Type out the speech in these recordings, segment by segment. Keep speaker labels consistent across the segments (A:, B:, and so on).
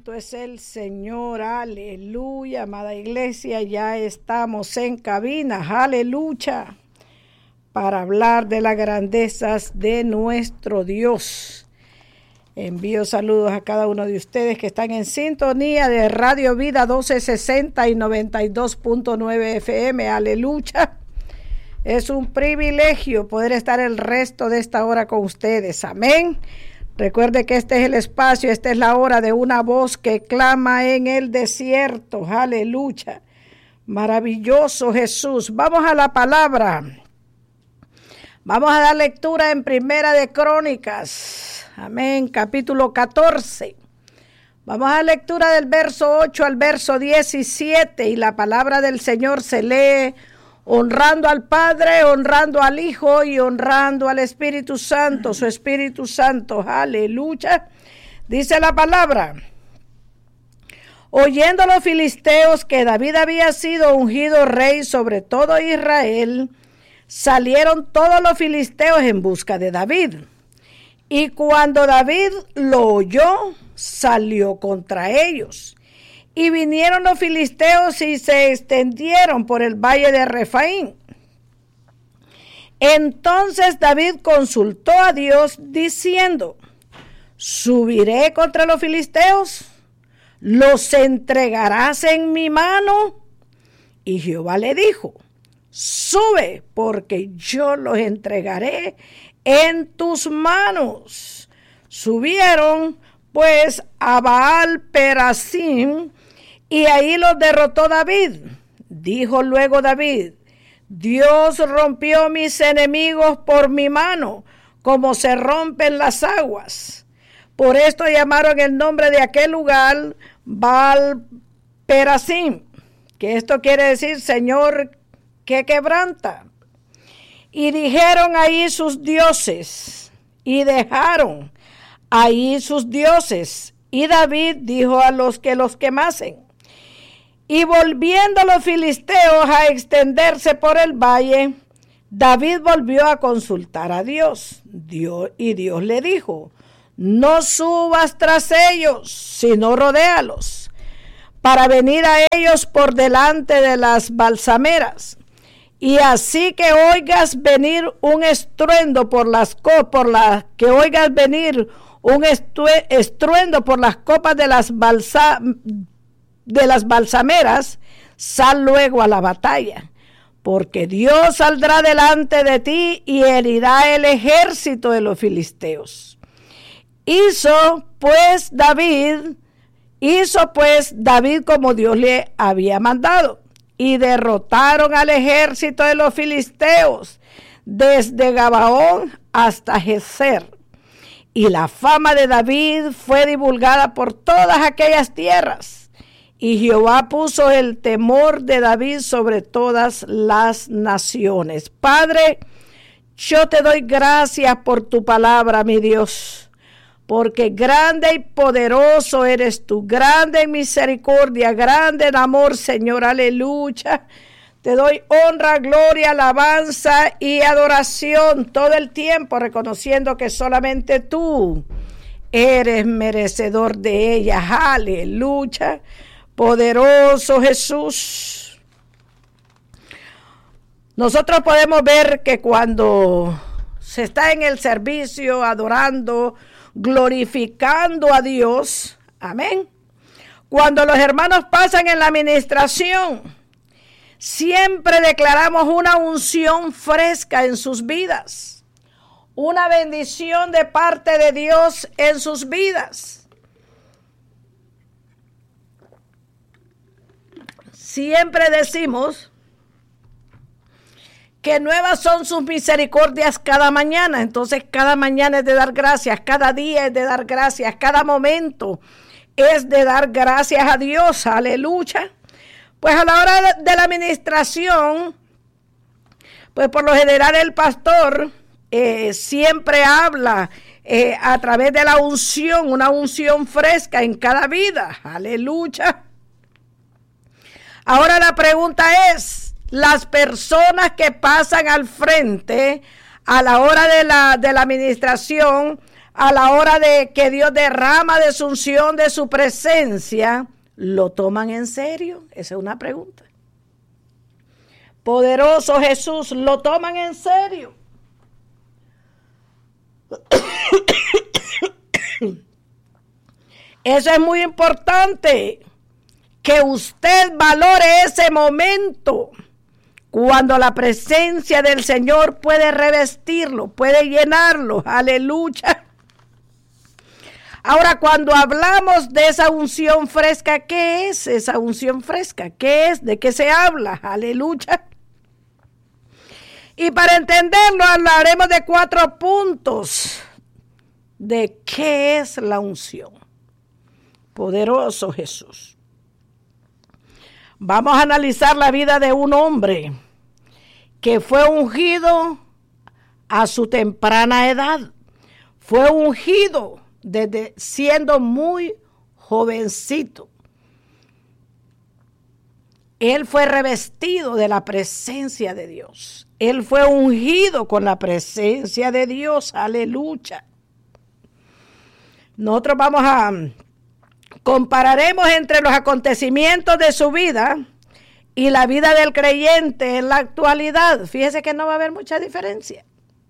A: Esto es el Señor, aleluya, amada iglesia, ya estamos en cabina, aleluya, para hablar de las grandezas de nuestro Dios. Envío saludos a cada uno de ustedes que están en sintonía de Radio Vida 1260 y 92.9 FM, aleluya. Es un privilegio poder estar el resto de esta hora con ustedes, amén. Recuerde que este es el espacio, esta es la hora de una voz que clama en el desierto. Aleluya. Maravilloso Jesús. Vamos a la palabra. Vamos a dar lectura en Primera de Crónicas. Amén. Capítulo 14. Vamos a la lectura del verso 8 al verso 17. Y la palabra del Señor se lee honrando al Padre, honrando al Hijo y honrando al Espíritu Santo, su Espíritu Santo, aleluya. Dice la palabra: oyendo los filisteos que David había sido ungido rey sobre todo Israel, salieron todos los filisteos en busca de David. Y cuando David lo oyó, salió contra ellos. Y vinieron los filisteos y se extendieron por el valle de Refaín. Entonces David consultó a Dios diciendo: ¿subiré contra los filisteos? ¿Los entregarás en mi mano? Y Jehová le dijo: sube, porque yo los entregaré en tus manos. Subieron pues a Baal Perasim, y ahí los derrotó David. Dijo luego David: Dios rompió mis enemigos por mi mano, como se rompen las aguas. Por esto llamaron el nombre de aquel lugar Baal Perasim, que esto quiere decir Señor que quebranta. Y dijeron ahí sus dioses, y dejaron ahí sus dioses. Y David dijo a los que los quemasen. Y volviendo los filisteos a extenderse por el valle, David volvió a consultar a Dios. Y Dios le dijo: no subas tras ellos, sino rodéalos, para venir a ellos por delante de las balsameras. Y así que oigas venir un estruendo por las copas de las balsameras, sal luego a la batalla, porque Dios saldrá delante de ti y herirá el ejército de los filisteos. Hizo pues David como Dios le había mandado, y derrotaron al ejército de los filisteos desde Gabaón hasta Gezer. Y la fama de David fue divulgada por todas aquellas tierras. Y Jehová puso el temor de David sobre todas las naciones. Padre, yo te doy gracias por tu palabra, mi Dios, porque grande y poderoso eres tú, grande en misericordia, grande en amor, Señor, aleluya. Te doy honra, gloria, alabanza y adoración todo el tiempo, reconociendo que solamente tú eres merecedor de ellas, aleluya. Poderoso Jesús. Nosotros podemos ver que cuando se está en el servicio, adorando, glorificando a Dios, amén. Cuando los hermanos pasan en la administración, siempre declaramos una unción fresca en sus vidas, una bendición de parte de Dios en sus vidas. Siempre decimos que nuevas son sus misericordias cada mañana. Entonces cada mañana es de dar gracias, cada día es de dar gracias, cada momento es de dar gracias a Dios, aleluya. Pues a la hora de la administración, pues por lo general el pastor siempre habla a través de la unción, una unción fresca en cada vida, aleluya. Ahora la pregunta es, las personas que pasan al frente a la hora de la administración, a la hora de que Dios derrama de su unción, de su presencia, ¿lo toman en serio? Esa es una pregunta. Poderoso Jesús, ¿lo toman en serio? Eso es muy importante, que usted valore ese momento cuando la presencia del Señor puede revestirlo, puede llenarlo. Aleluya. Ahora, cuando hablamos de esa unción fresca, ¿qué es esa unción fresca? ¿Qué es? ¿De qué se habla? Aleluya. Y para entenderlo, hablaremos de 4 puntos de qué es la unción. Poderoso Jesús. Vamos a analizar la vida de un hombre que fue ungido a su temprana edad. Fue ungido desde siendo muy jovencito. Él fue revestido de la presencia de Dios. Él fue ungido con la presencia de Dios. Aleluya. Nosotros compararemos entre los acontecimientos de su vida y la vida del creyente en la actualidad. Fíjese que no va a haber mucha diferencia.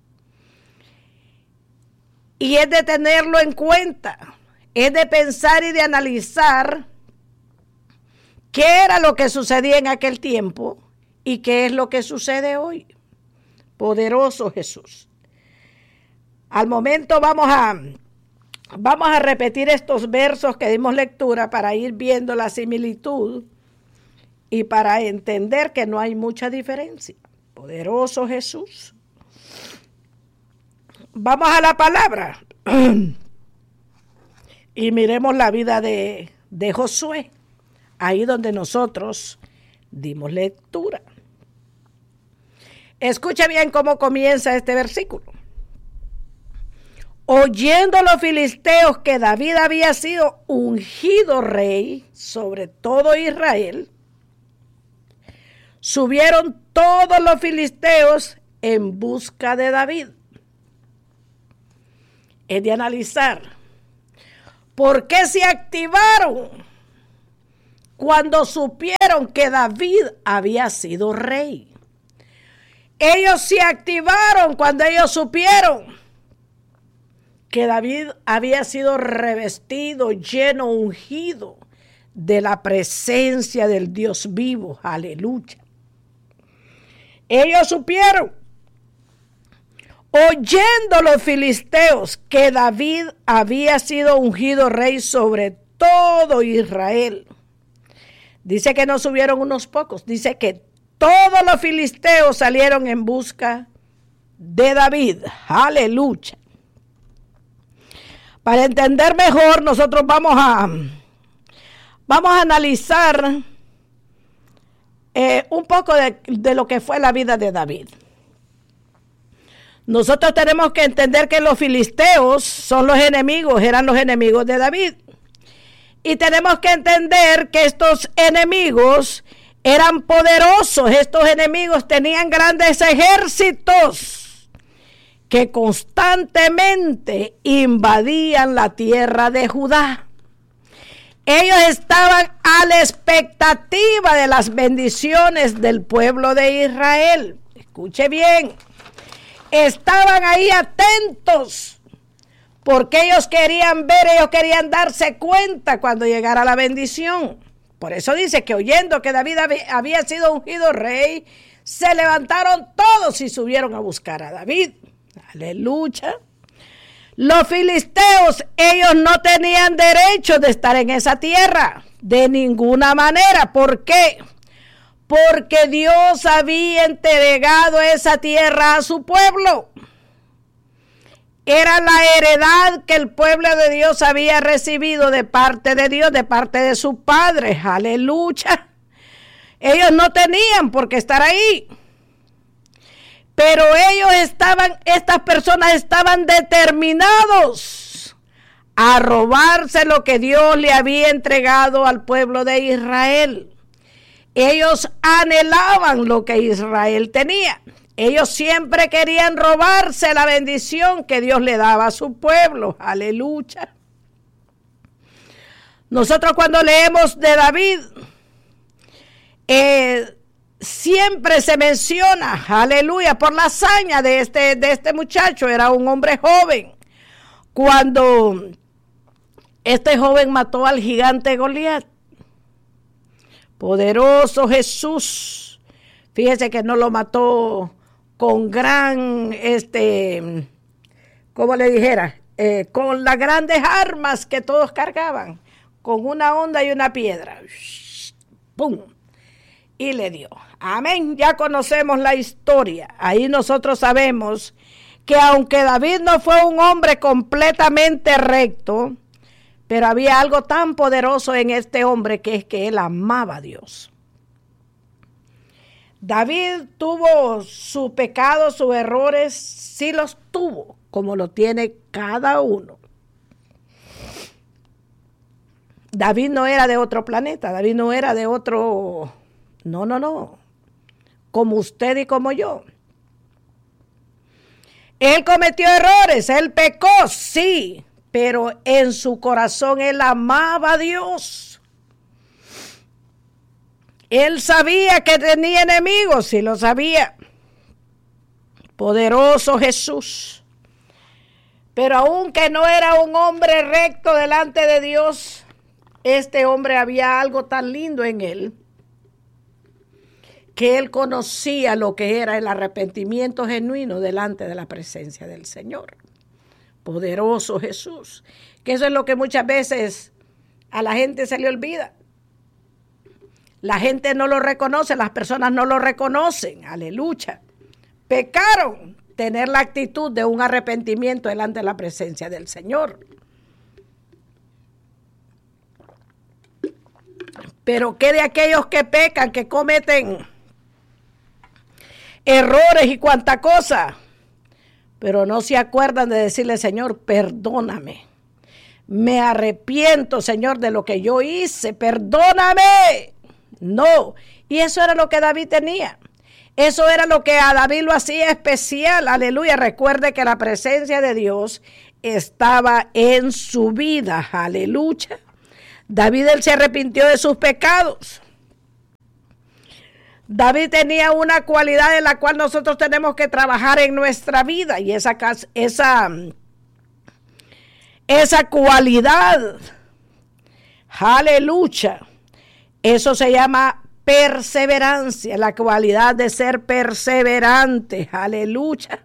A: Y es de tenerlo en cuenta, es de pensar y de analizar qué era lo que sucedía en aquel tiempo y qué es lo que sucede hoy. Poderoso Jesús. Al momento vamos a repetir estos versos que dimos lectura para ir viendo la similitud y para entender que no hay mucha diferencia. Poderoso Jesús. Vamos a la palabra y miremos la vida de Josué, ahí donde nosotros dimos lectura. Escucha bien cómo comienza este versículo. Oyendo los filisteos que David había sido ungido rey sobre todo Israel, subieron todos los filisteos en busca de David. Es de analizar por qué se activaron cuando supieron que David había sido rey. Ellos se activaron cuando ellos supieron que David había sido revestido, lleno, ungido de la presencia del Dios vivo. Aleluya. Ellos supieron, oyendo los filisteos, que David había sido ungido rey sobre todo Israel. Dice que no subieron unos pocos, dice que todos los filisteos salieron en busca de David. Aleluya. Para entender mejor, nosotros vamos a analizar un poco de lo que fue la vida de David. Nosotros tenemos que entender que los filisteos son los enemigos, eran los enemigos de David. Y tenemos que entender que estos enemigos eran poderosos. Estos enemigos tenían grandes ejércitos que constantemente invadían la tierra de Judá. Ellos estaban a la expectativa de las bendiciones del pueblo de Israel. Escuche bien. Estaban ahí atentos porque ellos querían ver, ellos querían darse cuenta cuando llegara la bendición. Por eso dice que oyendo que David había sido ungido rey, se levantaron todos y subieron a buscar a David. Aleluya. Los filisteos, ellos no tenían derecho de estar en esa tierra, de ninguna manera. ¿Por qué? Porque Dios había entregado esa tierra a su pueblo. Era la heredad que el pueblo de Dios había recibido de parte de Dios, de parte de su Padre. Aleluya. Ellos no tenían por qué estar ahí. Pero estas personas estaban determinados a robarse lo que Dios le había entregado al pueblo de Israel. Ellos anhelaban lo que Israel tenía. Ellos siempre querían robarse la bendición que Dios le daba a su pueblo. Aleluya. Nosotros cuando leemos de David, siempre se menciona, aleluya, por la hazaña de este muchacho. Era un hombre joven. Cuando este joven mató al gigante Goliat. Poderoso Jesús. Fíjese que no lo mató con gran, ¿cómo le dijera? Con las grandes armas que todos cargaban, con una honda y una piedra. ¡Pum! Y le dio. Amén. Ya conocemos la historia. Ahí nosotros sabemos que aunque David no fue un hombre completamente recto, pero había algo tan poderoso en este hombre, que es que él amaba a Dios. David tuvo su pecado, sus errores, sí los tuvo, como lo tiene cada uno. David no era de otro planeta, David no era de otro, no, como usted y como yo. Él cometió errores, él pecó, sí, pero en su corazón él amaba a Dios. Él sabía que tenía enemigos, sí lo sabía. Poderoso Jesús. Pero aunque no era un hombre recto delante de Dios, este hombre había algo tan lindo en él, que él conocía lo que era el arrepentimiento genuino delante de la presencia del Señor. Poderoso Jesús. Que eso es lo que muchas veces a la gente se le olvida. La gente no lo reconoce, las personas no lo reconocen. Aleluya. Pecaron. Tener la actitud de un arrepentimiento delante de la presencia del Señor. Pero ¿qué de aquellos que pecan, que cometen errores y cuanta cosa? Pero no se acuerdan de decirle, Señor, perdóname. Me arrepiento, Señor, de lo que yo hice. Perdóname. No. Y eso era lo que David tenía. Eso era lo que a David lo hacía especial. Aleluya. Recuerde que la presencia de Dios estaba en su vida. Aleluya. David, él se arrepintió de sus pecados. David tenía una cualidad en la cual nosotros tenemos que trabajar en nuestra vida. Y esa cualidad, aleluya, eso se llama perseverancia, la cualidad de ser perseverante, aleluya.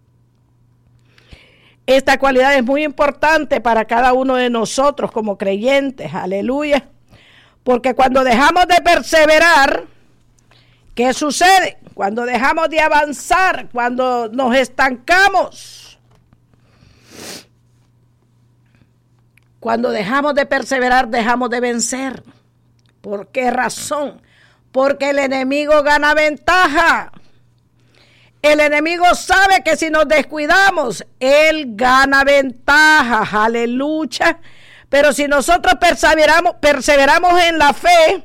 A: Esta cualidad es muy importante para cada uno de nosotros como creyentes, aleluya, porque cuando dejamos de perseverar, ¿qué sucede? Cuando dejamos de avanzar, cuando nos estancamos, cuando dejamos de perseverar, dejamos de vencer. ¿Por qué razón? Porque el enemigo gana ventaja. El enemigo sabe que si nos descuidamos, él gana ventaja. Aleluya. Pero si nosotros perseveramos en la fe,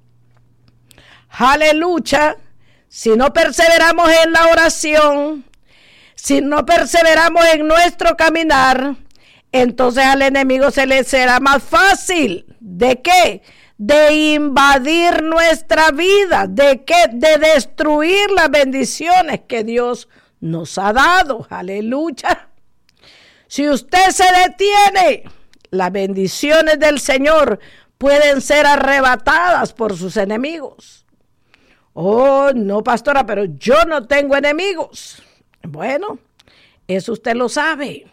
A: aleluya, si no perseveramos en la oración, si no perseveramos en nuestro caminar, entonces al enemigo se le será más fácil. ¿De qué? De invadir nuestra vida. ¿De qué? De destruir las bendiciones que Dios nos ha dado. Aleluya. Si usted se detiene, las bendiciones del Señor pueden ser arrebatadas por sus enemigos. Oh, no, pastora, pero yo no tengo enemigos. Bueno, eso usted lo sabe.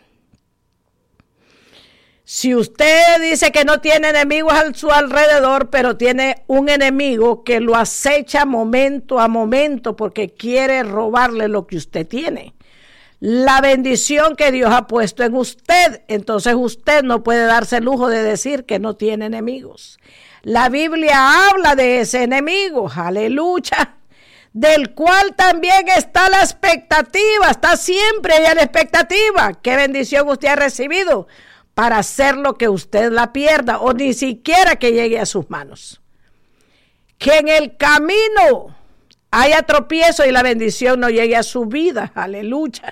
A: Si usted dice que no tiene enemigos a su alrededor, pero tiene un enemigo que lo acecha momento a momento porque quiere robarle lo que usted tiene, la bendición que Dios ha puesto en usted, entonces usted no puede darse el lujo de decir que no tiene enemigos. La Biblia habla de ese enemigo, aleluya, del cual también está la expectativa, está siempre ahí la expectativa. ¿Qué bendición usted ha recibido para hacer lo que usted la pierda o ni siquiera que llegue a sus manos? Que en el camino haya tropiezo y la bendición no llegue a su vida. Aleluya.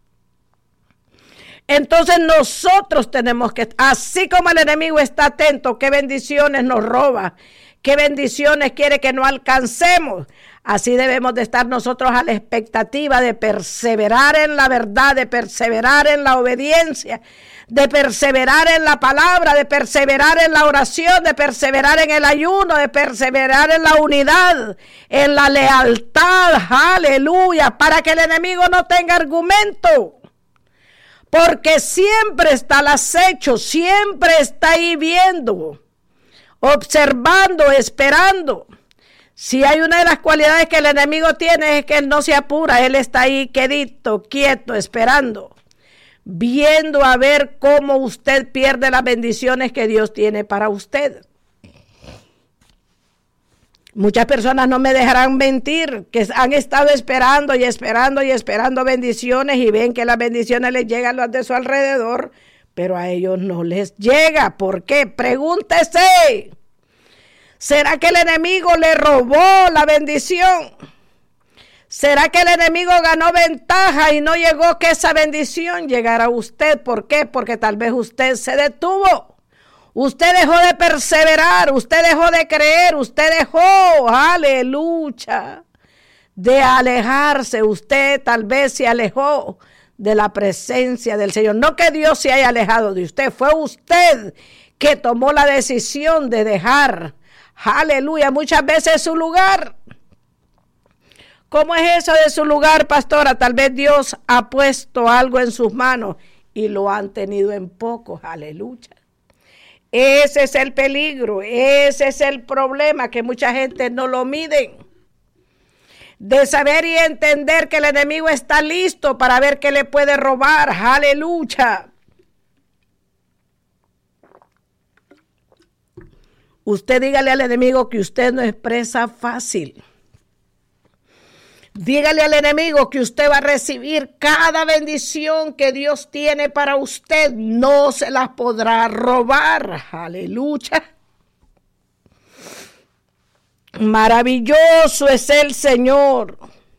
A: Entonces nosotros tenemos que, así como el enemigo está atento, qué bendiciones nos roba, qué bendiciones quiere que no alcancemos, así debemos de estar nosotros a la expectativa de perseverar en la verdad, de perseverar en la obediencia, de perseverar en la palabra, de perseverar en la oración, de perseverar en el ayuno, de perseverar en la unidad, en la lealtad, aleluya, para que el enemigo no tenga argumento. Porque siempre está al acecho, siempre está ahí viendo, observando, esperando. Si hay una de las cualidades que el enemigo tiene es que él no se apura, él está ahí quedito, quieto, esperando, viendo a ver cómo usted pierde las bendiciones que Dios tiene para usted. Muchas personas no me dejarán mentir, que han estado esperando y esperando y esperando bendiciones y ven que las bendiciones les llegan a los de su alrededor, pero a ellos no les llega. ¿Por qué? Pregúntese. ¿Será que el enemigo le robó la bendición? ¿Será que el enemigo ganó ventaja y no llegó que esa bendición llegara a usted? ¿Por qué? Porque tal vez usted se detuvo. Usted dejó de perseverar, usted dejó de creer, usted dejó, aleluya, de alejarse. Usted tal vez se alejó de la presencia del Señor. No que Dios se haya alejado de usted, fue usted que tomó la decisión de dejar, aleluya, muchas veces su lugar. ¿Cómo es eso de su lugar, pastora? Tal vez Dios ha puesto algo en sus manos y lo han tenido en poco, aleluya. Ese es el peligro, ese es el problema, que mucha gente no lo miden. De saber y entender que el enemigo está listo para ver qué le puede robar. Aleluya. Usted dígale al enemigo que usted no es presa fácil. Dígale al enemigo que usted va a recibir cada bendición que Dios tiene para usted. No se las podrá robar. Aleluya. Maravilloso es el Señor.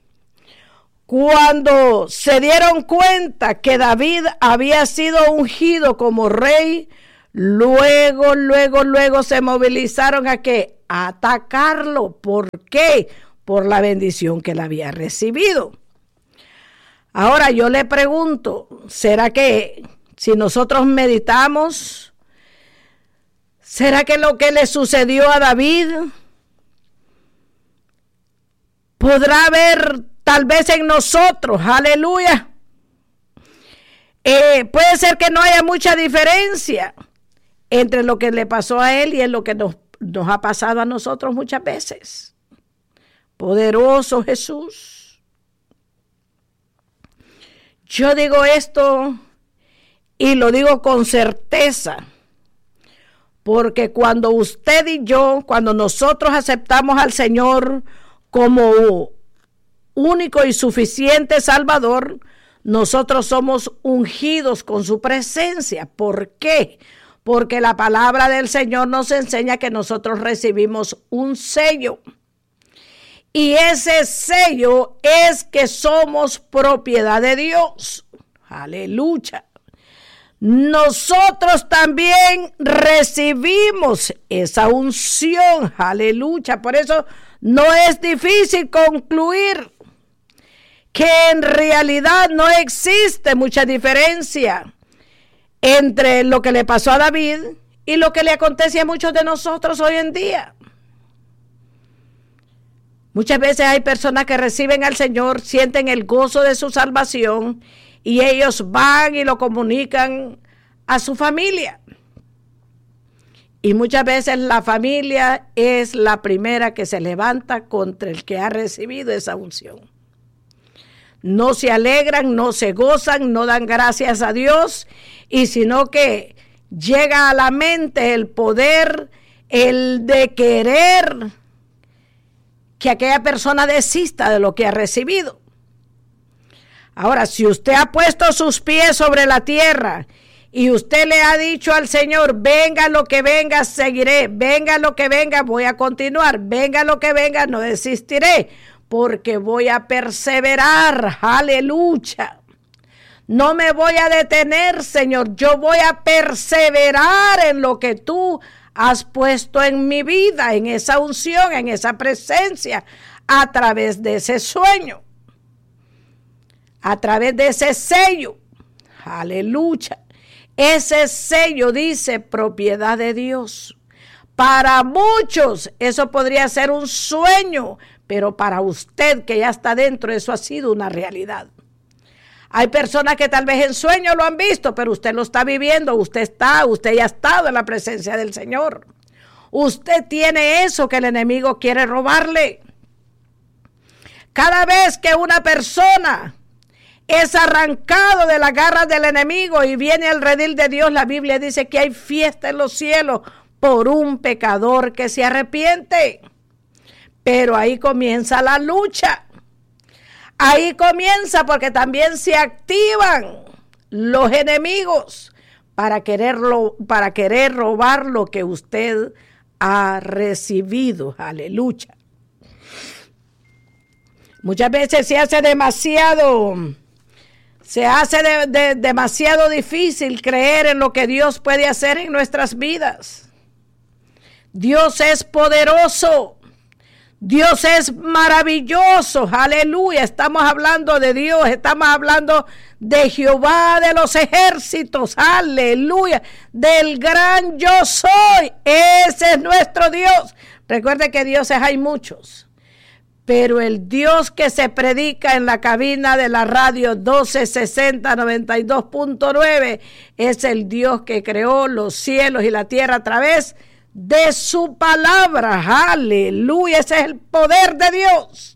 A: Cuando se dieron cuenta que David había sido ungido como rey, luego se movilizaron a ¿qué? A atacarlo. ¿Por qué? Por la bendición que él había recibido. Ahora yo le pregunto, ¿será que si nosotros meditamos, será que lo que le sucedió a David podrá haber tal vez en nosotros? Aleluya. Puede ser que no haya mucha diferencia entre lo que le pasó a él y en lo que nos ha pasado a nosotros muchas veces. Poderoso Jesús. Yo digo esto y lo digo con certeza, porque cuando usted y yo, cuando nosotros aceptamos al Señor como único y suficiente Salvador, nosotros somos ungidos con su presencia. ¿Por qué? Porque la palabra del Señor nos enseña que nosotros recibimos un sello. Y ese sello es que somos propiedad de Dios. Aleluya. Nosotros también recibimos esa unción. Aleluya. Por eso no es difícil concluir que en realidad no existe mucha diferencia entre lo que le pasó a David y lo que le acontece a muchos de nosotros hoy en día. Muchas veces hay personas que reciben al Señor, sienten el gozo de su salvación y ellos van y lo comunican a su familia. Y muchas veces la familia es la primera que se levanta contra el que ha recibido esa unción. No se alegran, no se gozan, no dan gracias a Dios, y sino que llega a la mente el poder, el de querer que aquella persona desista de lo que ha recibido. Ahora, si usted ha puesto sus pies sobre la tierra y usted le ha dicho al Señor, venga lo que venga, seguiré, venga lo que venga, voy a continuar, venga lo que venga, no desistiré, porque voy a perseverar. Aleluya. No me voy a detener, Señor. Yo voy a perseverar en lo que tú has puesto en mi vida, en esa unción, en esa presencia, a través de ese sueño, a través de ese sello. Aleluya. Ese sello dice propiedad de Dios. Para muchos eso podría ser un sueño, pero para usted que ya está dentro, eso ha sido una realidad. Hay personas que tal vez en sueño lo han visto, pero usted lo está viviendo, usted ya ha estado en la presencia del Señor. Usted tiene eso que el enemigo quiere robarle. Cada vez que una persona es arrancado de las garras del enemigo y viene al redil de Dios, la Biblia dice que hay fiesta en los cielos por un pecador que se arrepiente. Pero ahí comienza la lucha. Ahí comienza porque también se activan los enemigos para querer robar lo que usted ha recibido. Aleluya. Muchas veces se hace demasiado difícil creer en lo que Dios puede hacer en nuestras vidas. Dios es poderoso. Dios es maravilloso, aleluya. Estamos hablando de Dios, estamos hablando de Jehová de los ejércitos, aleluya. Del gran yo soy, ese es nuestro Dios. Recuerde que dioses hay muchos, pero el Dios que se predica en la cabina de la radio 1260 92.9 es el Dios que creó los cielos y la tierra a través de su palabra, aleluya. Ese es el poder de Dios.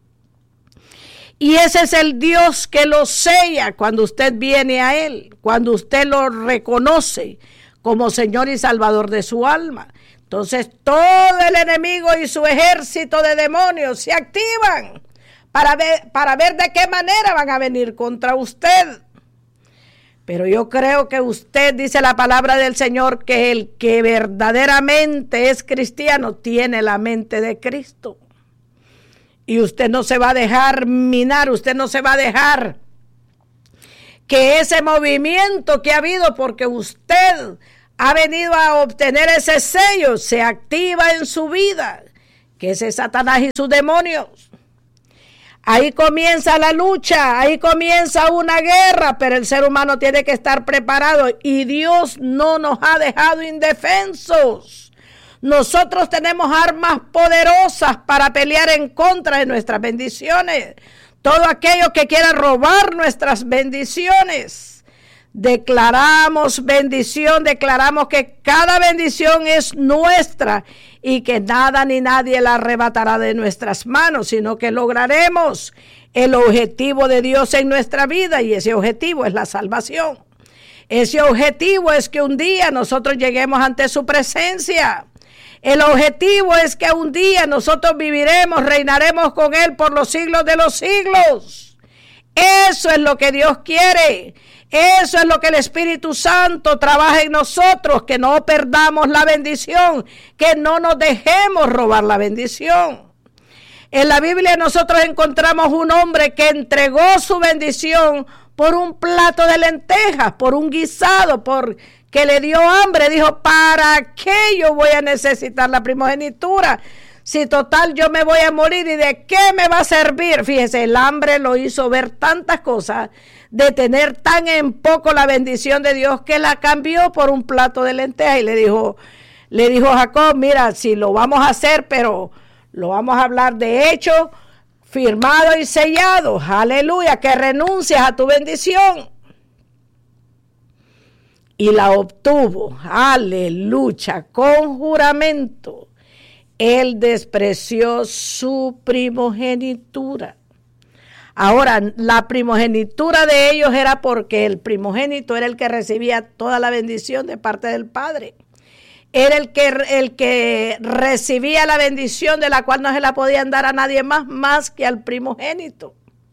A: Y ese es el Dios que lo sella cuando usted viene a Él, cuando usted lo reconoce como Señor y Salvador de su alma. Entonces todo el enemigo y su ejército de demonios se activan para ver de qué manera van a venir contra usted. Pero yo creo que usted, dice la palabra del Señor, que el que verdaderamente es cristiano tiene la mente de Cristo. Y usted no se va a dejar minar, usted no se va a dejar que ese movimiento que ha habido, porque usted ha venido a obtener ese sello, se activa en su vida, que ese es Satanás y sus demonios. Ahí comienza la lucha, ahí comienza una guerra, pero el ser humano tiene que estar preparado y Dios no nos ha dejado indefensos. Nosotros tenemos armas poderosas para pelear en contra de nuestras bendiciones. Todo aquello que quiera robar nuestras bendiciones. Declaramos bendición, declaramos que cada bendición es nuestra y que nada ni nadie la arrebatará de nuestras manos, sino que lograremos el objetivo de Dios en nuestra vida, y ese objetivo es la salvación. Ese objetivo es que un día nosotros lleguemos ante su presencia. El objetivo es que un día nosotros viviremos, reinaremos con Él por los siglos de los siglos. Eso es lo que Dios quiere. Eso es lo que el Espíritu Santo trabaja en nosotros, que no perdamos la bendición, que no nos dejemos robar la bendición. En la Biblia nosotros encontramos un hombre que entregó su bendición por un plato de lentejas, por un guisado, porque le dio hambre. Dijo, ¿para qué yo voy a necesitar la primogenitura? Si total yo me voy a morir, ¿y de qué me va a servir? Fíjese, el hambre lo hizo ver tantas cosas, de tener tan en poco la bendición de Dios, que la cambió por un plato de lentejas. Y le dijo Jacob, mira, si lo vamos a hacer, pero lo vamos a hablar de hecho, firmado y sellado, aleluya, que renuncias a tu bendición. Y la obtuvo, aleluya, con juramento. Él despreció su primogenitura. Ahora, la primogenitura de ellos era porque el primogénito era el que recibía toda la bendición de parte del Padre. Era el que recibía la bendición, de la cual no se la podían dar a nadie más que al primogénito.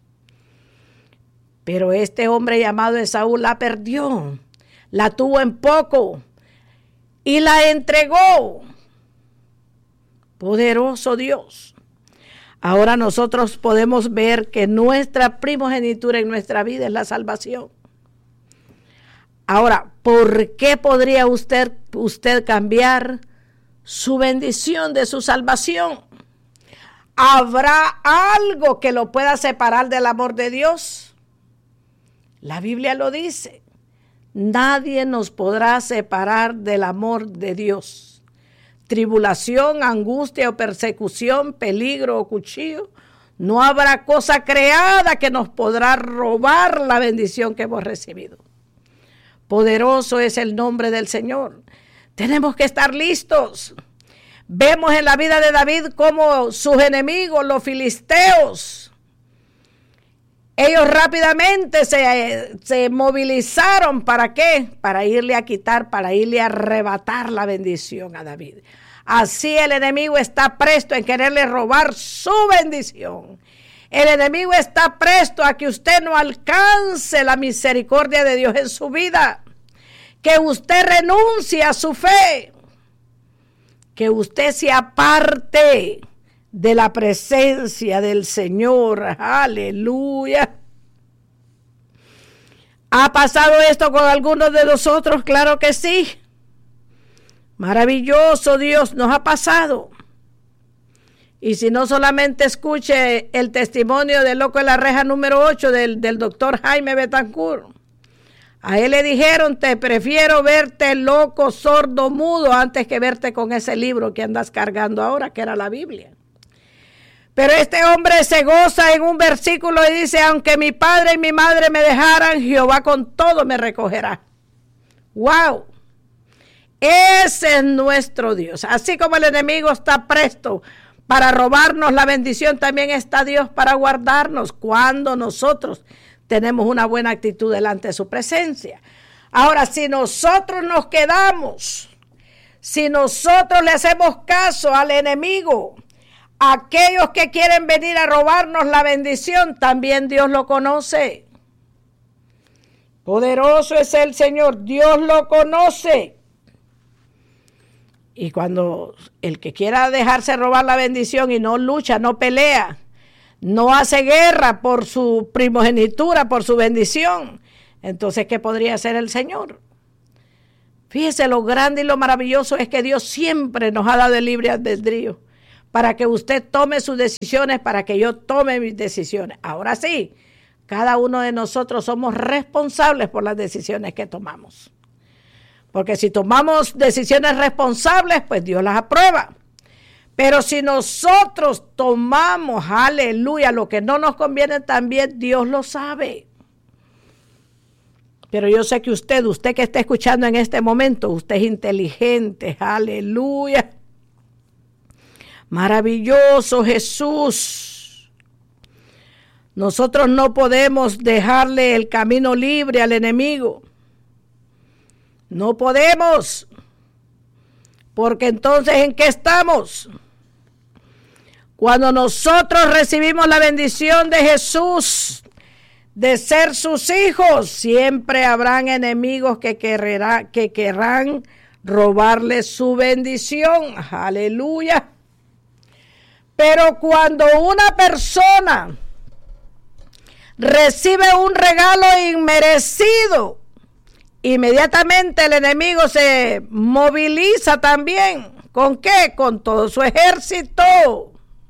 A: Pero este hombre llamado Esaú la perdió, la tuvo en poco y la entregó. Poderoso Dios. Ahora nosotros podemos ver que nuestra primogenitura en nuestra vida es la salvación. Ahora, ¿por qué podría usted cambiar su bendición de su salvación? ¿Habrá algo que lo pueda separar del amor de Dios? La Biblia lo dice. Nadie nos podrá separar del amor de Dios. Tribulación, angustia o persecución, peligro o cuchillo. No habrá cosa creada que nos podrá robar la bendición que hemos recibido. Poderoso es el nombre del Señor. Tenemos que estar listos. Vemos en la vida de David cómo sus enemigos, los filisteos, ellos rápidamente se movilizaron. ¿Para qué? Para irle a quitar, para irle a arrebatar la bendición a David. Así el enemigo está presto en quererle robar su bendición. El enemigo está presto a que usted no alcance la misericordia de Dios en su vida. Que usted renuncie a su fe. Que usted se aparte de la presencia del Señor. Aleluya. ¿Ha pasado esto con algunos de nosotros? Claro que sí. Maravilloso Dios, nos ha pasado. Y si no, solamente escuche el testimonio del loco de la reja número 8 del doctor Jaime Betancourt. A él le dijeron, te prefiero verte loco, sordo, mudo, antes que verte con ese libro que andas cargando ahora, que era la Biblia. Pero este hombre se goza en un versículo y dice, aunque mi padre y mi madre me dejaran, Jehová con todo me recogerá. ¡Wow! Ese es nuestro Dios. Así como el enemigo está presto para robarnos la bendición, también está Dios para guardarnos cuando nosotros tenemos una buena actitud delante de su presencia. Ahora, si nosotros nos quedamos, si nosotros le hacemos caso al enemigo, aquellos que quieren venir a robarnos la bendición, también Dios lo conoce. Poderoso es el Señor, Dios lo conoce. Y cuando el que quiera dejarse robar la bendición y no lucha, no pelea, no hace guerra por su primogenitura, por su bendición, entonces, ¿qué podría hacer el Señor? Fíjese, lo grande y lo maravilloso es que Dios siempre nos ha dado el libre albedrío para que usted tome sus decisiones, para que yo tome mis decisiones. Ahora sí, cada uno de nosotros somos responsables por las decisiones que tomamos. Porque si tomamos decisiones responsables, pues Dios las aprueba. Pero si nosotros tomamos, aleluya, lo que no nos conviene, también Dios lo sabe. Pero yo sé que usted que está escuchando en este momento, usted es inteligente, aleluya. Maravilloso Jesús. Nosotros no podemos dejarle el camino libre al enemigo. No podemos. Porque entonces, ¿en qué estamos? Cuando nosotros recibimos la bendición de Jesús, de ser sus hijos, siempre habrán enemigos que querrán robarle su bendición. Aleluya. Pero cuando una persona recibe un regalo inmerecido, inmediatamente el enemigo se moviliza también. ¿Con qué? Con todo su ejército.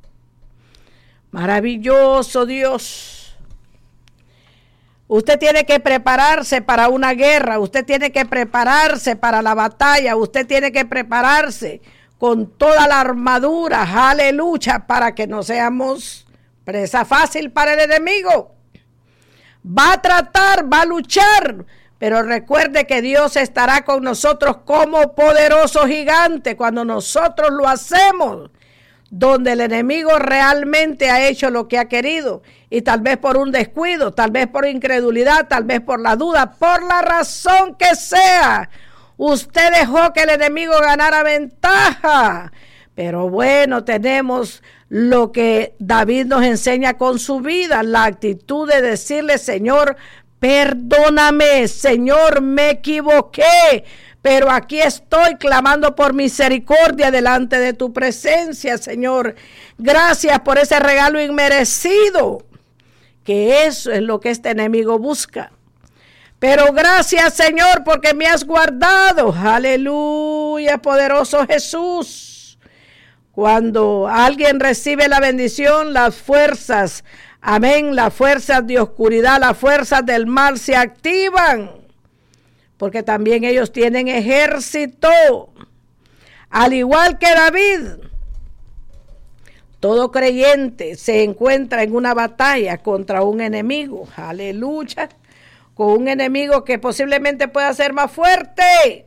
A: Maravilloso Dios. Usted tiene que prepararse para una guerra. Usted tiene que prepararse para la batalla. Usted tiene que prepararse con toda la armadura. Aleluya. Para que no seamos presa fácil para el enemigo. Va a tratar, va a luchar. Pero recuerde que Dios estará con nosotros como poderoso gigante cuando nosotros lo hacemos, donde el enemigo realmente ha hecho lo que ha querido, y tal vez por un descuido, tal vez por incredulidad, tal vez por la duda, por la razón que sea, usted dejó que el enemigo ganara ventaja. Pero bueno, tenemos lo que David nos enseña con su vida, la actitud de decirle, Señor, perdóname, Señor, me equivoqué, pero aquí estoy clamando por misericordia delante de tu presencia, Señor. Gracias por ese regalo inmerecido, que eso es lo que este enemigo busca. Pero gracias, Señor, porque me has guardado. Aleluya, poderoso Jesús. Cuando alguien recibe la bendición, las fuerzas, amén, las fuerzas de oscuridad, las fuerzas del mal se activan, porque también ellos tienen ejército. Al igual que David, todo creyente se encuentra en una batalla contra un enemigo. Aleluya. Con un enemigo que posiblemente pueda ser más fuerte.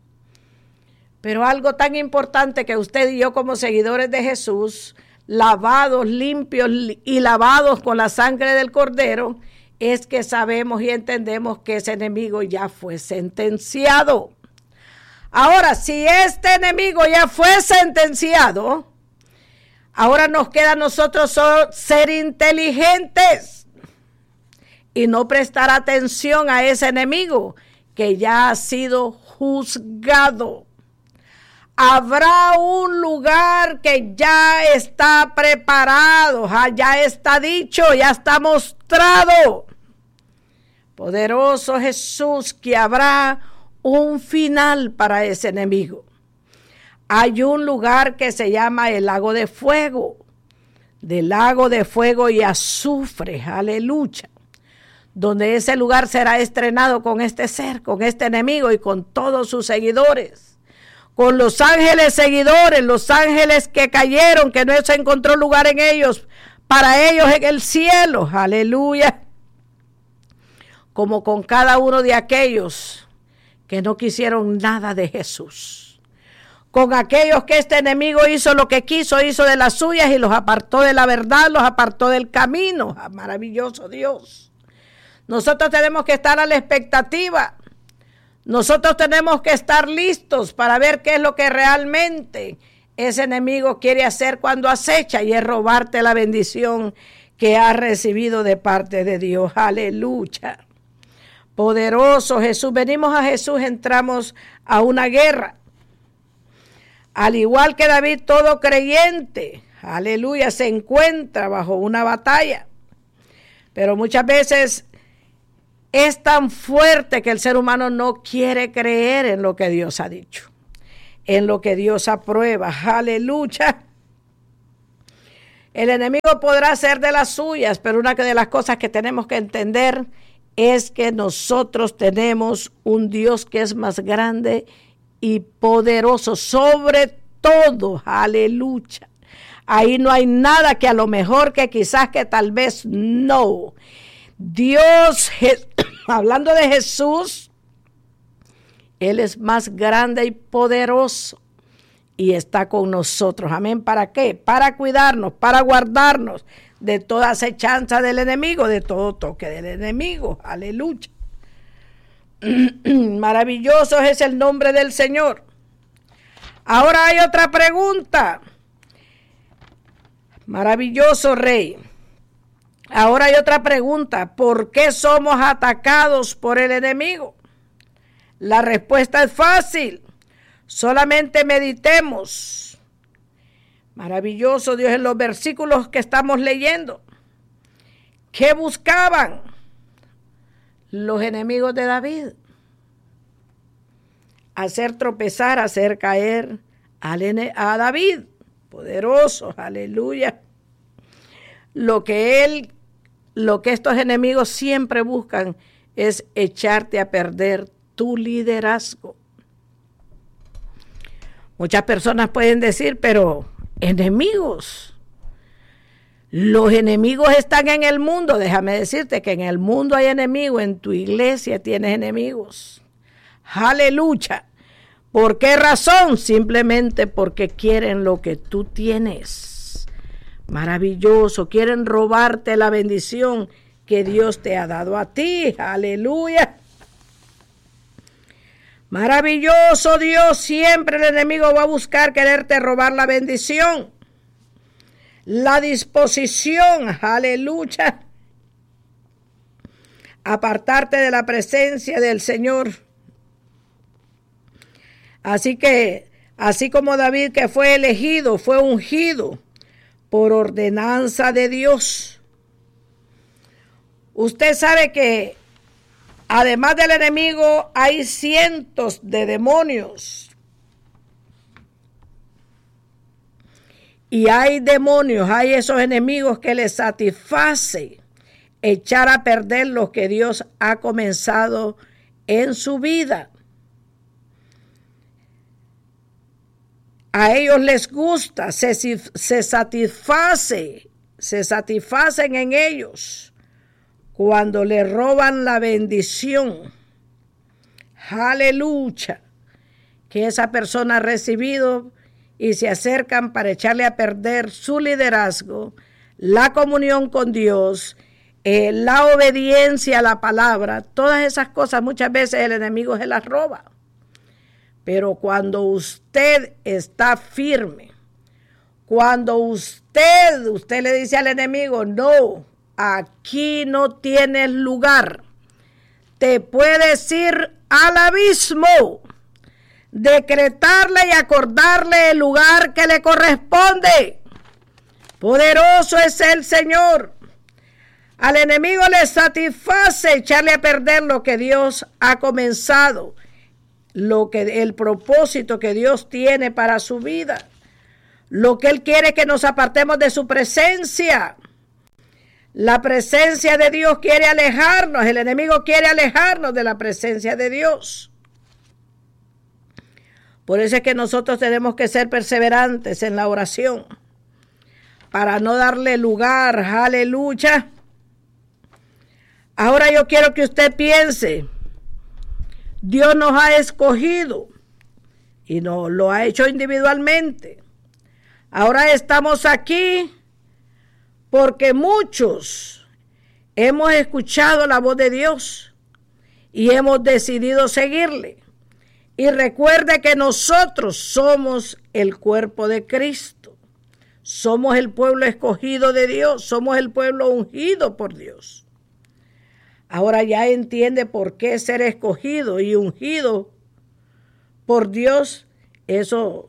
A: Pero algo tan importante que usted y yo como seguidores de Jesús, lavados, limpios y lavados con la sangre del Cordero, es que sabemos y entendemos que ese enemigo ya fue sentenciado. Ahora, si este enemigo ya fue sentenciado, ahora nos queda a nosotros solo ser inteligentes y no prestar atención a ese enemigo que ya ha sido juzgado. Habrá un lugar que ya está preparado, ya está dicho, ya está mostrado. Poderoso Jesús, que habrá un final para ese enemigo. Hay un lugar que se llama el lago de fuego, del lago de fuego y azufre, aleluya, donde ese lugar será estrenado con este ser, con este enemigo y con todos sus seguidores. Con los ángeles seguidores, los ángeles que cayeron, que no se encontró lugar en ellos, para ellos en el cielo, aleluya. Como con cada uno de aquellos que no quisieron nada de Jesús. Con aquellos que este enemigo hizo lo que quiso, hizo de las suyas y los apartó de la verdad, los apartó del camino. Maravilloso Dios. Nosotros tenemos que estar a la expectativa. Nosotros tenemos que estar listos para ver qué es lo que realmente ese enemigo quiere hacer cuando acecha, y es robarte la bendición que has recibido de parte de Dios. Aleluya. Poderoso Jesús. Venimos a Jesús, entramos a una guerra. Al igual que David, todo creyente, aleluya, se encuentra bajo una batalla. Pero muchas veces es tan fuerte que el ser humano no quiere creer en lo que Dios ha dicho, en lo que Dios aprueba. Aleluya. El enemigo podrá hacer de las suyas, pero una de las cosas que tenemos que entender es que nosotros tenemos un Dios que es más grande y poderoso sobre todo. Aleluya. Ahí no hay nada que a lo mejor, que quizás, que tal vez no. Dios, hablando de Jesús, Él es más grande y poderoso y está con nosotros. Amén. ¿Para qué? Para cuidarnos, para guardarnos de toda acechanza del enemigo, de todo toque del enemigo. Aleluya. Maravilloso es el nombre del Señor. Ahora hay otra pregunta. Maravilloso Rey. Ahora hay otra pregunta. ¿Por qué somos atacados por el enemigo? La respuesta es fácil. Solamente meditemos. Maravilloso Dios, en los versículos que estamos leyendo. ¿Qué buscaban los enemigos de David? Hacer tropezar, hacer caer a David. Poderoso, aleluya. Lo que estos enemigos siempre buscan es echarte a perder tu liderazgo. Muchas personas pueden decir, pero enemigos. Los enemigos están en el mundo. Déjame decirte que en el mundo hay enemigos, en tu iglesia tienes enemigos. Aleluya. ¿Por qué razón? Simplemente porque quieren lo que tú tienes. Maravilloso. Quieren robarte la bendición que Dios te ha dado a ti. Aleluya. Maravilloso Dios. Siempre el enemigo va a buscar quererte robar la bendición. La disposición. Aleluya. Apartarte de la presencia del Señor. Así que, así como David, que fue elegido, fue ungido por ordenanza de Dios. Usted sabe que además del enemigo hay cientos de demonios. Y hay demonios, hay esos enemigos que les satisface echar a perder lo que Dios ha comenzado en su vida. A ellos les gusta, se satisfacen en ellos cuando le roban la bendición. Aleluya. Que esa persona ha recibido y se acercan para echarle a perder su liderazgo, la comunión con Dios, la obediencia a la palabra. Todas esas cosas muchas veces el enemigo se las roba. Pero cuando usted está firme, cuando usted le dice al enemigo, no, aquí no tienes lugar, te puedes ir al abismo, decretarle y acordarle el lugar que le corresponde. Poderoso es el Señor. Al enemigo le satisface echarle a perder lo que Dios ha comenzado, el propósito que Dios tiene para su vida. Lo que Él quiere es que nos apartemos de su presencia. La presencia de Dios quiere alejarnos, el enemigo quiere alejarnos de la presencia de Dios. Por eso es que nosotros tenemos que ser perseverantes en la oración, para no darle lugar, aleluya. Ahora yo quiero que usted piense, Dios nos ha escogido y nos lo ha hecho individualmente. Ahora estamos aquí porque muchos hemos escuchado la voz de Dios y hemos decidido seguirle. Y recuerde que nosotros somos el cuerpo de Cristo. Somos el pueblo escogido de Dios. Somos el pueblo ungido por Dios. Ahora ya entiende por qué ser escogido y ungido por Dios. Eso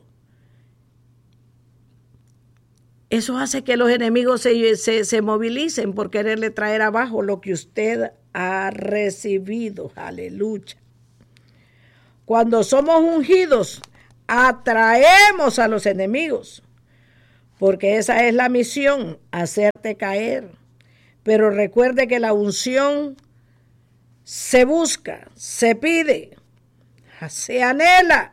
A: hace que los enemigos se movilicen por quererle traer abajo lo que usted ha recibido. Aleluya. Cuando somos ungidos, atraemos a los enemigos, porque esa es la misión, hacerte caer. Pero recuerde que la unción se busca, se pide, se anhela,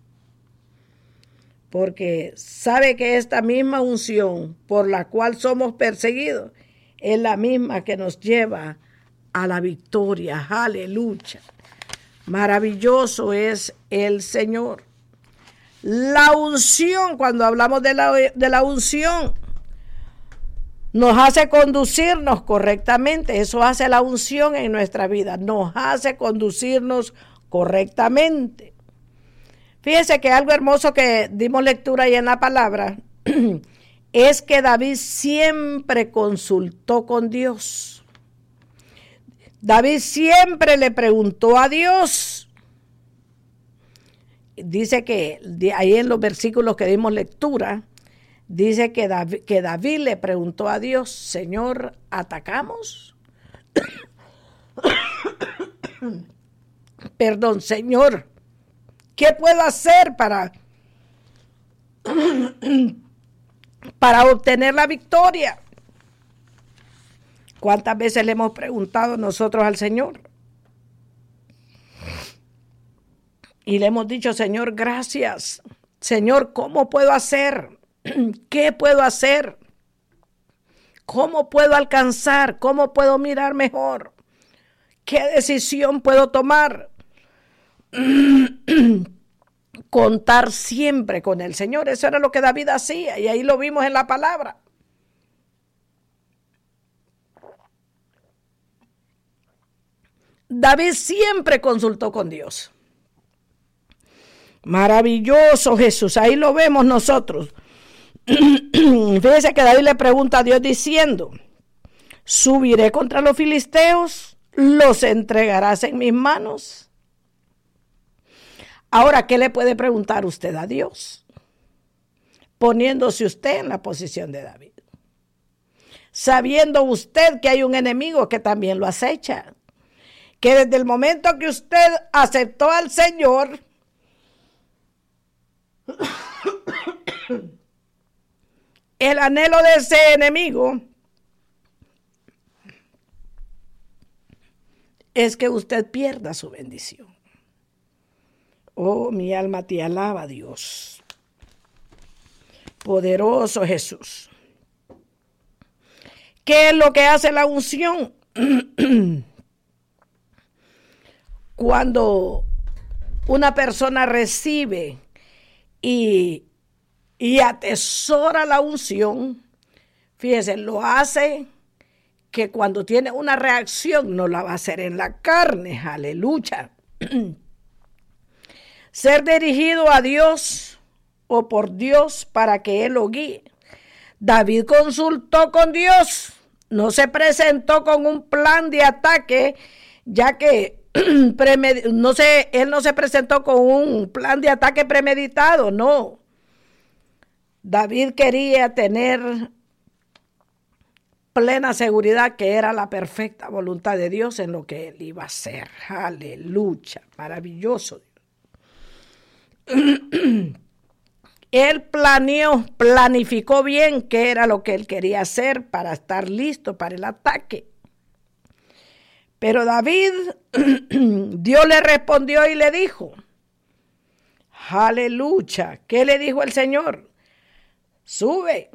A: porque sabe que esta misma unción por la cual somos perseguidos es la misma que nos lleva a la victoria. Aleluya. Maravilloso es el Señor. La unción, cuando hablamos de la unción, nos hace conducirnos correctamente. Eso hace la unción en nuestra vida. Nos hace conducirnos correctamente. Fíjese que algo hermoso que dimos lectura ahí en la palabra es que David siempre consultó con Dios. David siempre le preguntó a Dios. Dice que ahí en los versículos que dimos lectura, dice que David le preguntó a Dios, Señor, ¿atacamos? Perdón, Señor, ¿qué puedo hacer para obtener la victoria? ¿Cuántas veces le hemos preguntado nosotros al Señor? Y le hemos dicho, Señor, gracias. Señor, ¿cómo puedo hacer? ¿Qué puedo hacer? ¿Cómo puedo alcanzar? ¿Cómo puedo mirar mejor? ¿Qué decisión puedo tomar? Contar siempre con el Señor. Eso era lo que David hacía y ahí lo vimos en la palabra. David siempre consultó con Dios. Maravilloso Jesús, ahí lo vemos nosotros. Fíjese que David le pregunta a Dios diciendo, ¿subiré contra los filisteos? ¿Los entregarás en mis manos? Ahora, ¿qué le puede preguntar usted a Dios? Poniéndose usted en la posición de David. Sabiendo usted que hay un enemigo que también lo acecha. Que desde el momento que usted aceptó al Señor, el anhelo de ese enemigo es que usted pierda su bendición. Oh, mi alma te alaba, Dios. Poderoso Jesús. ¿Qué es lo que hace la unción? Cuando una persona recibe y atesora la unción, fíjese, lo hace que cuando tiene una reacción no la va a hacer en la carne, aleluya. Ser dirigido a Dios o por Dios para que Él lo guíe. David consultó con Dios, no se presentó con un plan de ataque, ya que él no se presentó con un plan de ataque premeditado, no. David quería tener plena seguridad que era la perfecta voluntad de Dios en lo que él iba a hacer. Aleluya, maravilloso. Él planificó bien qué era lo que él quería hacer para estar listo para el ataque. Pero David, Dios le respondió y le dijo, aleluya, ¿qué le dijo el Señor? Sube,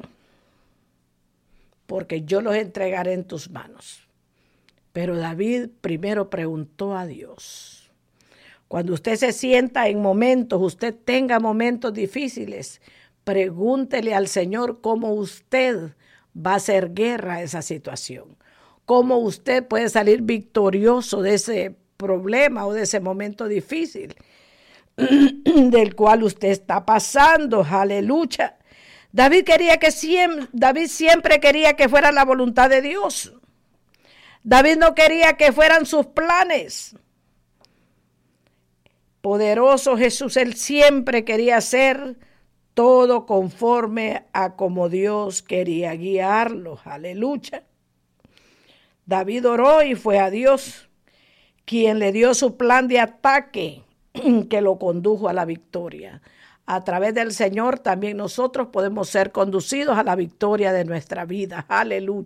A: porque yo los entregaré en tus manos. Pero David primero preguntó a Dios. Cuando usted se sienta en momentos, usted tenga momentos difíciles, pregúntele al Señor cómo usted va a hacer guerra a esa situación. Cómo usted puede salir victorioso de ese problema o de ese momento difícil del cual usted está pasando. Aleluya. David siempre quería que fuera la voluntad de Dios. David no quería que fueran sus planes. Poderoso Jesús, él siempre quería hacer todo conforme a como Dios quería guiarlo. Aleluya. David oró y fue a Dios quien le dio su plan de ataque que lo condujo a la victoria. A través del Señor también nosotros podemos ser conducidos a la victoria de nuestra vida. Aleluya.